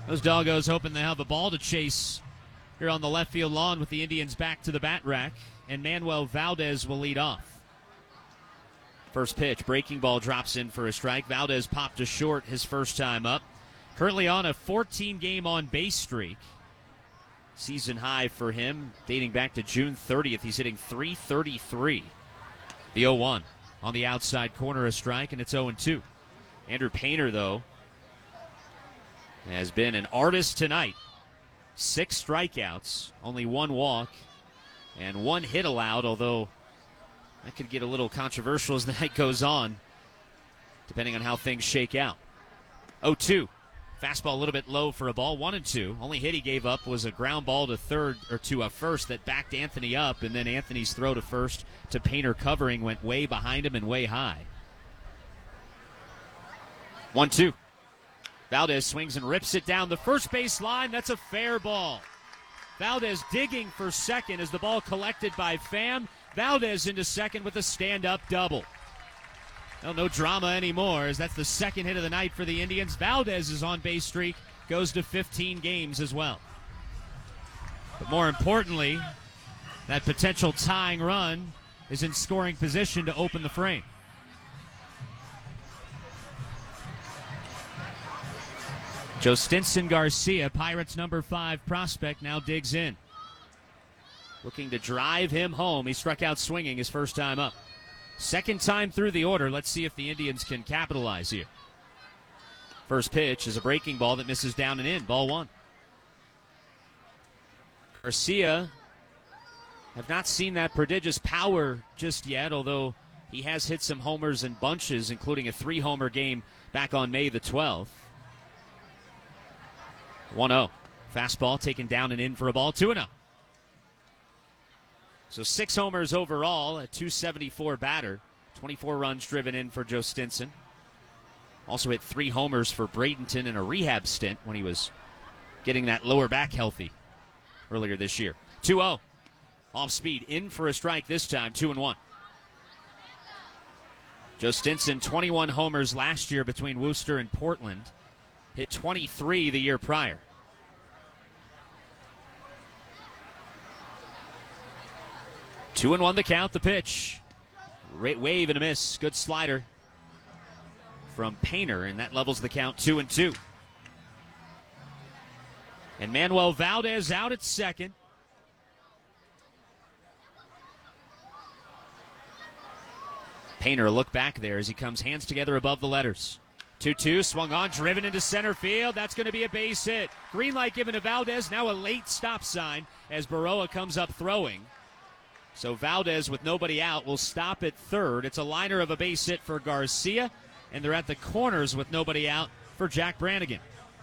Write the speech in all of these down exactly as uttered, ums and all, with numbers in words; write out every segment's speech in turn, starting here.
Those doggos hoping they have a ball to chase here on the left field lawn with the Indians back to the bat rack. And Manuel Valdez will lead off. First pitch, breaking ball drops in for a strike. Valdez popped to short his first time up. Currently on a fourteen-game on-base streak. Season high for him, dating back to June thirtieth. He's hitting three thirty-three. The oh one on the outside corner, a strike, and it's oh two. Andrew Painter, though, has been an artist tonight. Six strikeouts, only one walk, and one hit allowed, although that could get a little controversial as the night goes on, depending on how things shake out. oh two. Fastball a little bit low for a ball, one and two. Only hit he gave up was a ground ball to third or to a first that backed Anthony up, and then Anthony's throw to first to Painter covering went way behind him and way high. one two. Valdez swings and rips it down the first base line. That's a fair ball. Valdez digging for second as the ball collected by Pham. Valdez into second with a stand-up double. Well, no drama anymore, as that's the second hit of the night for the Indians. Valdez's on-base streak goes to fifteen games as well. But more importantly, that potential tying run is in scoring position to open the frame. Jostinson Garcia, Pirates' number five prospect, now digs in. Looking to drive him home. He struck out swinging his first time up. Second time through the order. Let's see if the Indians can capitalize here. First pitch is a breaking ball that misses down and in. Ball one. Garcia, have not seen that prodigious power just yet, although he has hit some homers in bunches, including a three-homer game back on May the twelfth. one oh. Fastball taken down and in for a ball. two and oh. So six homers overall, a two seventy-four batter. twenty-four runs driven in for Joe Stinson. Also hit three homers for Bradenton in a rehab stint when he was getting that lower back healthy earlier this year. two oh. Off speed, in for a strike this time, two and one. Joe Stinson, twenty-one homers last year between Worcester and Portland. Hit twenty-three the year prior. Two and one the count, the pitch. Great wave and a miss. Good slider from Painter, and that levels the count two and two. And Manuel Valdez out at second. Painter, a look back there as he comes hands together above the letters. two two, swung on, driven into center field. That's going to be a base hit. Green light given to Valdez. Now a late stop sign as Baroa comes up throwing. So Valdez, with nobody out, will stop at third. It's a liner of a base hit for Garcia, and they're at the corners with nobody out for Jack Brannigan.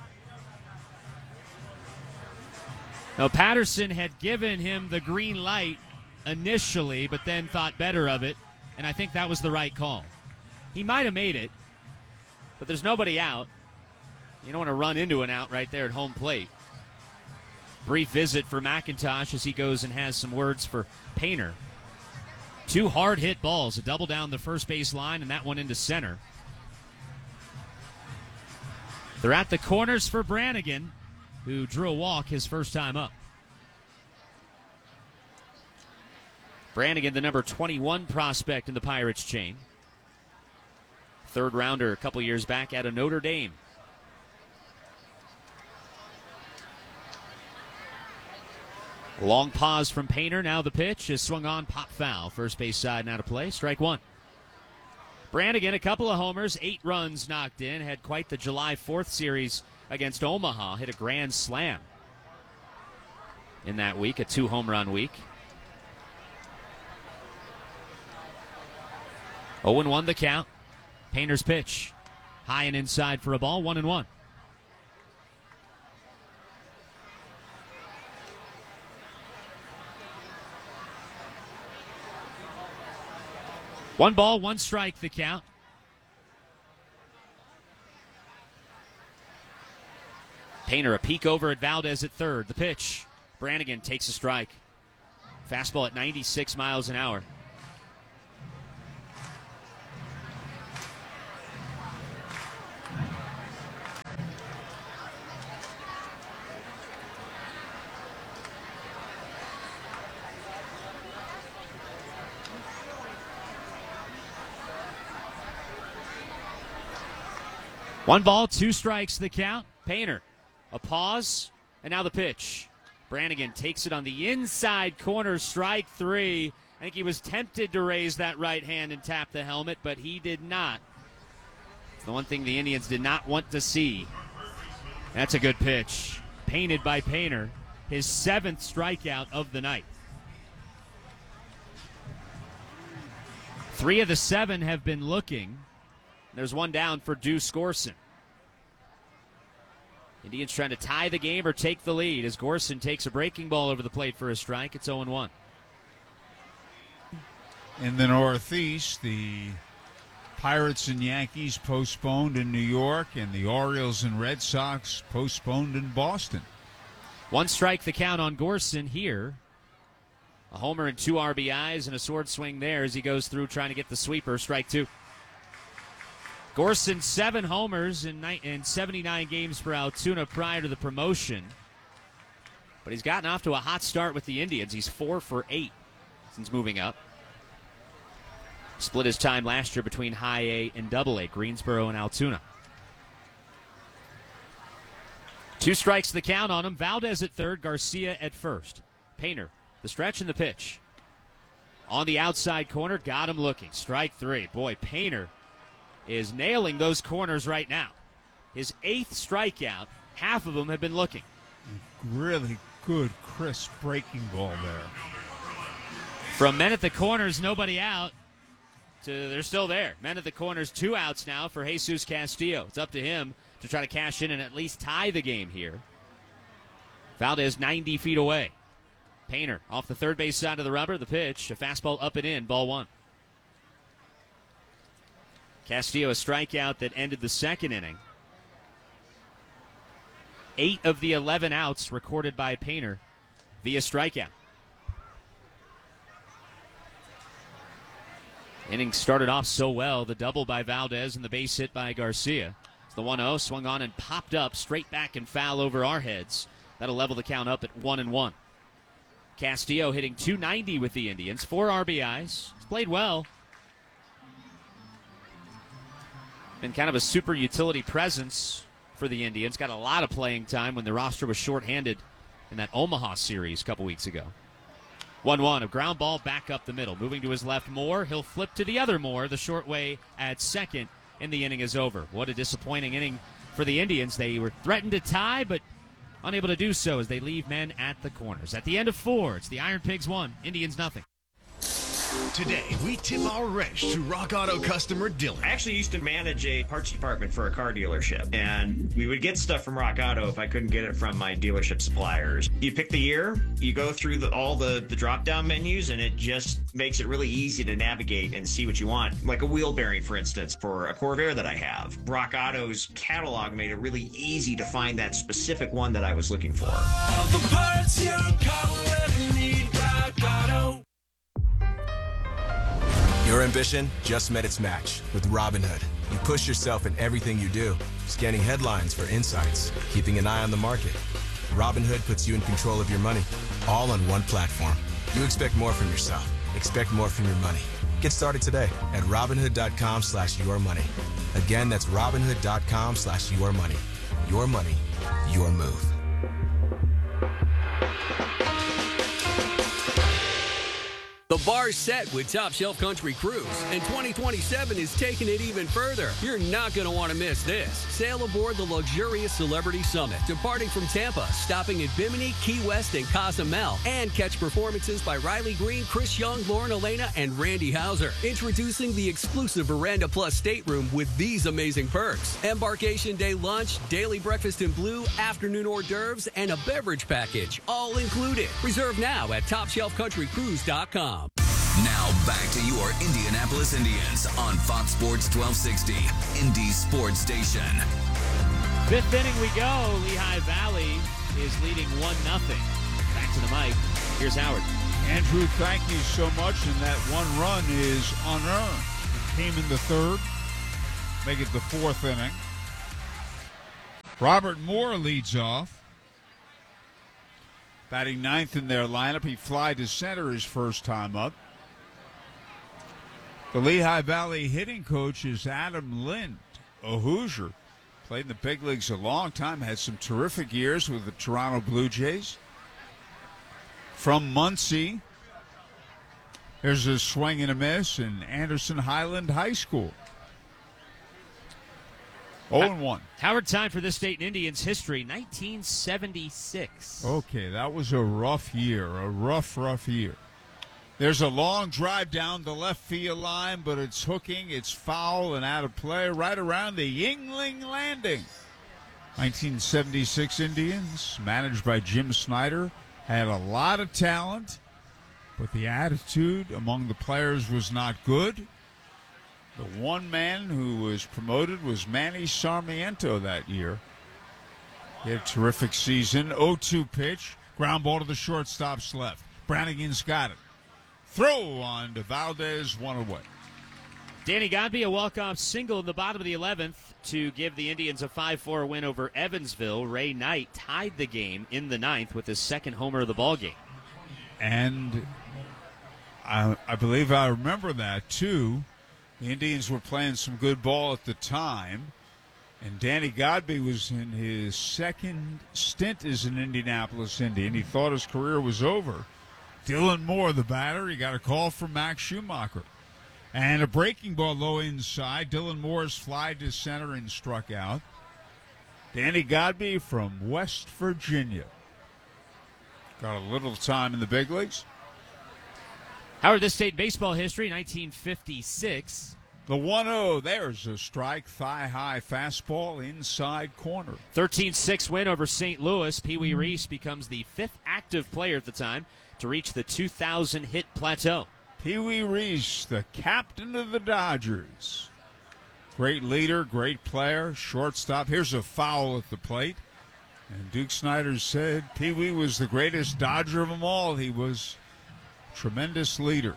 Now, Patterson had given him the green light initially, but then thought better of it, and I think that was the right call. He might have made it, but there's nobody out. You don't want to run into an out right there at home plate. Brief visit for McIntosh as he goes and has some words for Painter. Two hard hit balls, a double down the first base line and that one into center. They're at the corners for Brannigan, who drew a walk his first time up. Brannigan, the number twenty-one prospect in the Pirates chain. Third rounder a couple years back out of Notre Dame. Long pause from Painter. Now the pitch is swung on, pop foul. First base side now to play. Strike one. Brannigan, a couple of homers, eight runs knocked in. Had quite the July fourth series against Omaha. Hit a grand slam in that week, a two-home run week. oh and one the count. Painter's pitch. High and inside for a ball, one and one. One ball, one strike, the count. Painter, a peek over at Valdez at third. The pitch. Brannigan takes a strike. Fastball at ninety-six miles an hour. One ball, two strikes, the count. Painter, a pause, and now the pitch. Brannigan takes it on the inside corner, strike three. I think he was tempted to raise that right hand and tap the helmet, but he did not. It's the one thing the Indians did not want to see. That's a good pitch. Painted by Painter, his seventh strikeout of the night. Three of the seven have been looking. There's one down for Deuce Gorson. Indians trying to tie the game or take the lead as Gorson takes a breaking ball over the plate for a strike. It's oh and one. In the Northeast, the Pirates and Yankees postponed in New York, and the Orioles and Red Sox postponed in Boston. One strike the count on Gorson here. A homer and two R B Is and a sword swing there as he goes through trying to get the sweeper. Strike two. Gorson, seven homers in, in seventy-nine games for Altoona prior to the promotion. But he's gotten off to a hot start with the Indians. He's four for eight since moving up. Split his time last year between High A and Double A, Greensboro and Altoona. Two strikes the count on him. Valdez at third, Garcia at first. Painter, the stretch and the pitch. On the outside corner, got him looking. Strike three. Boy, Painter is nailing those corners right now. His eighth strikeout, half of them have been looking. Really good, crisp breaking ball there. From men at the corners, nobody out, to they're still there. Men at the corners, two outs now for Jesus Castillo. It's up to him to try to cash in and at least tie the game here. Valdez ninety feet away. Painter off the third base side of the rubber. The pitch, a fastball up and in, ball one. Castillo, a strikeout that ended the second inning. Eight of the eleven outs recorded by Painter via strikeout. Inning started off so well. The double by Valdez and the base hit by Garcia. It's the one oh, swung on and popped up straight back and foul over our heads. That'll level the count up at one and one. Castillo hitting two ninety with the Indians, four R B Is. He's played well. Been kind of a super utility presence for the Indians. Got a lot of playing time when the roster was shorthanded in that Omaha series a couple weeks ago. one one, a ground ball back up the middle. Moving to his left, Moore. He'll flip to the other Moore, the short way at second, and the inning is over. What a disappointing inning for the Indians. They were threatened to tie, but unable to do so as they leave men at the corners. At the end of four, it's the Iron Pigs one, Indians nothing. Today, we tip our wrench to Rock Auto customer Dylan. I actually used to manage a parts department for a car dealership, and we would get stuff from Rock Auto if I couldn't get it from my dealership suppliers. You pick the year, you go through the, all the, the drop-down menus, and it just makes it really easy to navigate and see what you want. Like a wheel bearing, for instance, for a Corvair that I have. Rock Auto's catalog made it really easy to find that specific one that I was looking for. All the parts your car will ever need, Rock Auto. Your ambition just met its match with Robinhood. You push yourself in everything you do, scanning headlines for insights, keeping an eye on the market. Robinhood puts you in control of your money, all on one platform. You expect more from yourself. Expect more from your money. Get started today at Robinhood.com slash your money. Again, that's Robinhood.com slash your money. Your money, your move. The bar's set with Top Shelf Country Cruise, and twenty twenty-seven is taking it even further. You're not going to want to miss this. Sail aboard the luxurious Celebrity Summit, departing from Tampa, stopping at Bimini, Key West, and Cozumel, and catch performances by Riley Green, Chris Young, Lauren Elena, and Randy Hauser. Introducing the exclusive Veranda Plus stateroom with these amazing perks. Embarkation day lunch, daily breakfast in blue, afternoon hors d'oeuvres, and a beverage package, all included. Reserve now at top shelf country cruise dot com. Now back to your Indianapolis Indians on Fox Sports twelve sixty, Indy Sports Station. Fifth inning we go. Lehigh Valley is leading one nothing. Back to the mic. Here's Howard. Andrew, thank you so much. And that one run is unearned. It came in the third. Make it the fourth inning. Robert Moore leads off. Batting ninth in their lineup. He fly to center his first time up. The Lehigh Valley hitting coach is Adam Lind, a Hoosier. Played in the big leagues a long time. Had some terrific years with the Toronto Blue Jays. From Muncie, here's a swing and a miss in Anderson Highland High School. oh and one. Howard, time for this state in Indians history, nineteen seventy-six. Okay, that was a rough year, a rough, rough year. There's a long drive down the left field line, but it's hooking, it's foul and out of play right around the Yingling Landing. nineteen seventy-six Indians, managed by Jim Snyder, had a lot of talent, but the attitude among the players was not good. The one man who was promoted was Manny Sarmiento that year. He had a terrific season. oh two pitch, ground ball to the shortstop's left. Brannigan's got it. Throw on to Valdez, one away. Danny Godby, a walk-off single in the bottom of the eleventh to give the Indians a five four win over Evansville. Ray Knight tied the game in the ninth with his second homer of the ballgame. And I, I believe I remember that, too. The Indians were playing some good ball at the time. And Danny Godby was in his second stint as an Indianapolis Indian. He thought his career was over. Dylan Moore, the batter, he got a call from Max Schumacher. And a breaking ball low inside. Dylan Moore's fly to center and struck out. Danny Godby from West Virginia. Got a little time in the big leagues. Howard, this state baseball history, nineteen fifty-six. The one oh, there's a strike, thigh-high fastball, inside corner. thirteen six win over Saint Louis. Pee Wee Reese becomes the fifth active player at the time to reach the two thousand hit plateau. Pee Wee Reese, the captain of the Dodgers. Great leader, great player, shortstop. Here's a foul at the plate. And Duke Snyder said Pee Wee was the greatest Dodger of them all. He was a tremendous leader.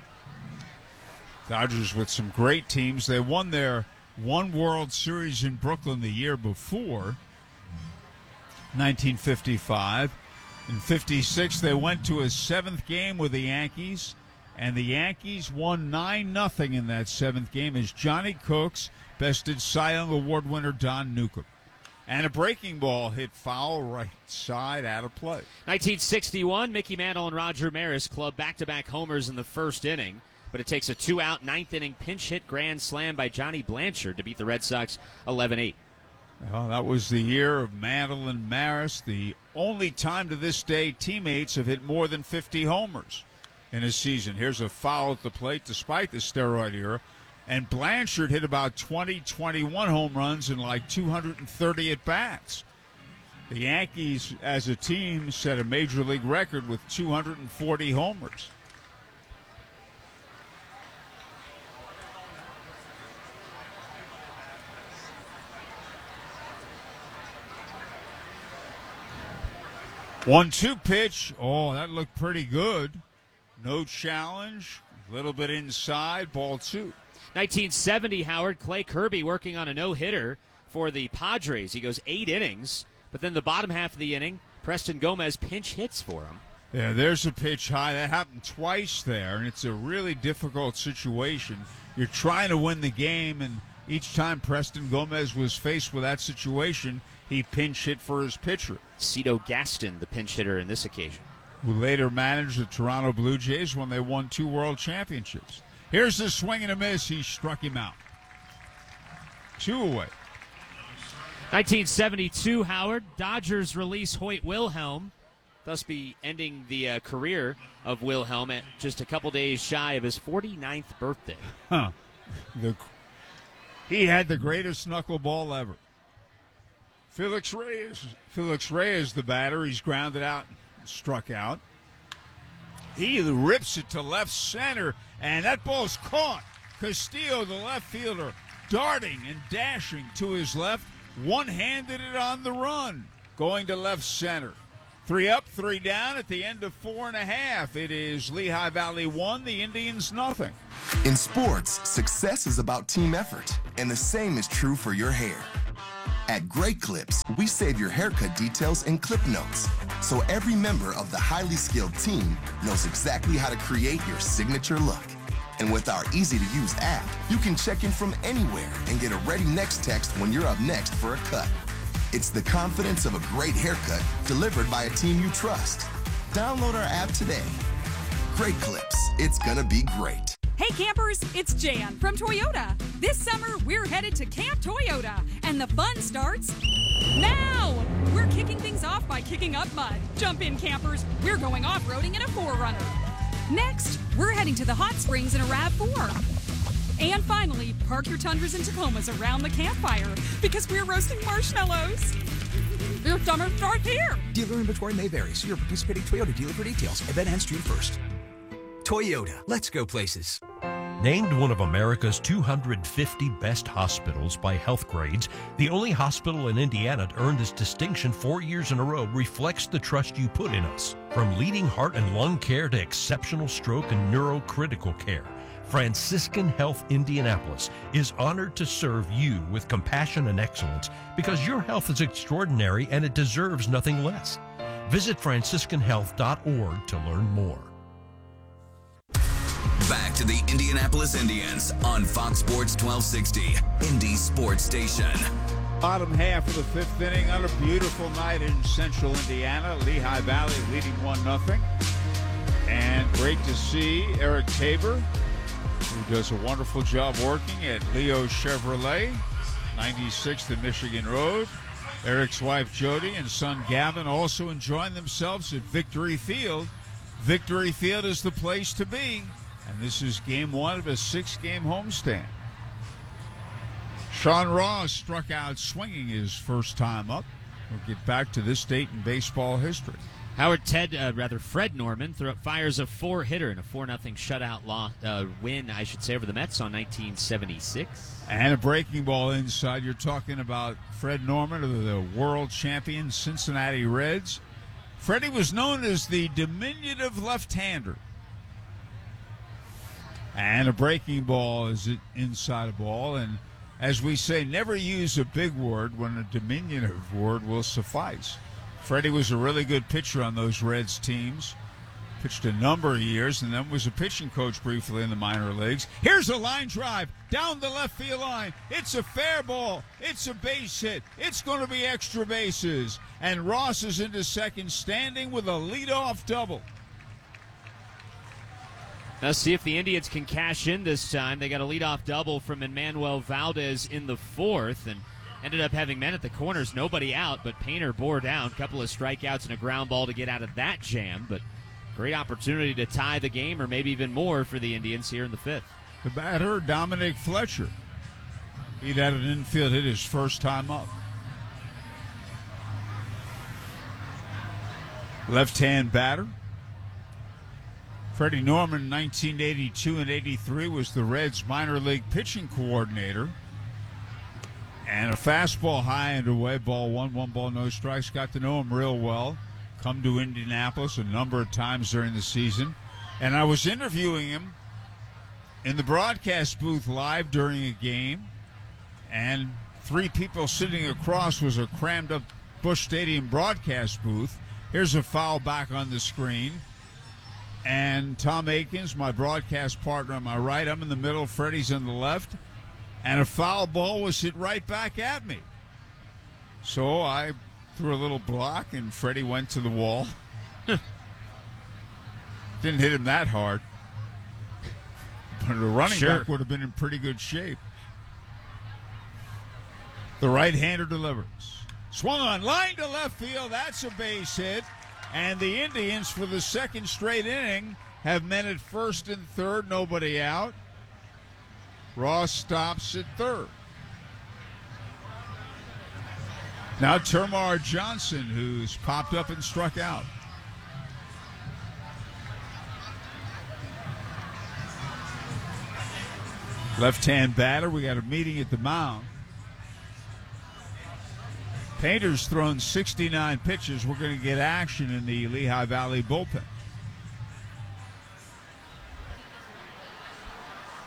Dodgers with some great teams. They won their one World Series in Brooklyn the year before, nineteen fifty-five. In fifty-six, they went to a seventh game with the Yankees, and the Yankees won nine nothing in that seventh game as Johnny Cooks bested Cy Young Award winner Don Newcomb. And a breaking ball hit foul right side out of play. nineteen sixty-one, Mickey Mantle and Roger Maris club back-to-back homers in the first inning, but it takes a two-out ninth inning pinch hit grand slam by Johnny Blanchard to beat the Red Sox eleven eight. Well, that was the year of Mantle and Maris, the only time to this day teammates have hit more than fifty homers in a season. Here's a foul at the plate despite the steroid era. And Blanchard hit about twenty, twenty-one home runs in like two hundred thirty at-bats. The Yankees, as a team, set a major league record with two hundred forty homers. one two pitch. Oh, that looked pretty good. No challenge. A little bit inside. Ball two. nineteen seventy, Howard, Clay Kirby working on a no-hitter for the Padres. He goes eight innings, but then the bottom half of the inning, Preston Gomez pinch hits for him. Yeah, there's a pitch high. That happened twice there, and it's a really difficult situation. You're trying to win the game, and each time Preston Gomez was faced with that situation, he pinch hit for his pitcher. Cito Gaston, the pinch hitter in this occasion. Who later managed the Toronto Blue Jays when they won two world championships. Here's the swing and a miss. He struck him out. Two away. nineteen seventy-two, Howard. Dodgers release Hoyt Wilhelm, thus be ending the uh, career of Wilhelm at just a couple days shy of his forty-ninth birthday. Huh. The, he had the greatest knuckleball ever. Felix Reyes. Felix Reyes, the batter. He's grounded out and struck out. He rips it to left center, and that ball's caught. Castillo, the left fielder, darting and dashing to his left, one-handed it on the run, going to left center. Three up, three down at the end of four and a half. It is Lehigh Valley one, the Indians nothing. In sports, success is about team effort, and the same is true for your hair. At Great Clips, we save your haircut details in clip notes, so every member of the highly skilled team knows exactly how to create your signature look. And with our easy-to-use app, you can check in from anywhere and get a ready next text when you're up next for a cut. It's the confidence of a great haircut delivered by a team you trust. Download our app today. Great Clips. It's gonna be great. Hey campers, it's Jan from Toyota. This summer, we're headed to Camp Toyota, and the fun starts now! We're kicking things off by kicking up mud. Jump in, campers. We're going off-roading in a four runner. Next, we're heading to the hot springs in a RAV four. And finally, park your Tundras and Tacomas around the campfire because we're roasting marshmallows. Your summer starts here. Dealer inventory may vary. See your participating Toyota dealer for details. Event ends June first. Toyota, let's go places. Named one of America's two hundred fifty best hospitals by Health Grades, the only hospital in Indiana to earn this distinction four years in a row reflects the trust you put in us. From leading heart and lung care to exceptional stroke and neurocritical care, Franciscan Health Indianapolis is honored to serve you with compassion and excellence because your health is extraordinary and it deserves nothing less. Visit franciscan health dot org to learn more. Back to the Indianapolis Indians on Fox Sports twelve sixty, Indy Sports Station. Bottom half of the fifth inning on a beautiful night in central Indiana. Lehigh Valley leading one nothing. And great to see Eric Tabor, who does a wonderful job working at Leo Chevrolet, ninety-sixth and Michigan Road. Eric's wife Jody and son Gavin also enjoying themselves at Victory Field. Victory Field is the place to be. And this is game one of a six-game homestand. Sean Ross struck out swinging his first time up. We'll get back to this date in baseball history. Howard Ted, uh, rather Fred Norman, threw, fires a four-hitter in a four nothing shutout loss, uh, win, I should say, over the Mets on nineteen seventy-six. And a breaking ball inside. You're talking about Fred Norman of the world champion Cincinnati Reds. Freddie was known as the diminutive left-hander. And a breaking ball is inside a ball. And as we say, never use a big word when a diminutive word will suffice. Freddie was a really good pitcher on those Reds teams. Pitched a number of years and then was a pitching coach briefly in the minor leagues. Here's a line drive down the left field line. It's a fair ball. It's a base hit. It's going to be extra bases. And Ross is into second standing with a leadoff double. Let's see if the Indians can cash in this time. They got a leadoff double from Emmanuel Valdez in the fourth and ended up having men at the corners, nobody out, but Painter bore down. A couple of strikeouts and a ground ball to get out of that jam, but great opportunity to tie the game or maybe even more for the Indians here in the fifth. The batter, Dominic Fletcher. He'd had an infield hit his first time up. Left-hand batter. Freddie Norman, nineteen eighty-two and eighty-three, was the Reds' minor league pitching coordinator. And a fastball high and away, ball one, one ball, no strikes. Got to know him real well. Come to Indianapolis a number of times during the season. And I was interviewing him in the broadcast booth live during a game. And three people sitting across was a crammed-up Busch Stadium broadcast booth. Here's a foul back on the screen. And Tom Aikens, my broadcast partner on my right, I'm in the middle, Freddie's on the left, and a foul ball was hit right back at me. So I threw a little block, and Freddie went to the wall. Didn't hit him that hard. But a running Sure. back would have been in pretty good shape. The right-hander delivers. Swung on, line to left field. That's a base hit. And the Indians, for the second straight inning, have men at first and third, nobody out. Ross stops at third. Now Termar Johnson, who's popped up and struck out. Left-hand batter, we got a meeting at the mound. Painter's thrown sixty-nine pitches. We're going to get action in the Lehigh Valley bullpen.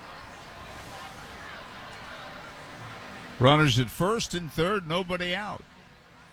Runners at first and third, nobody out.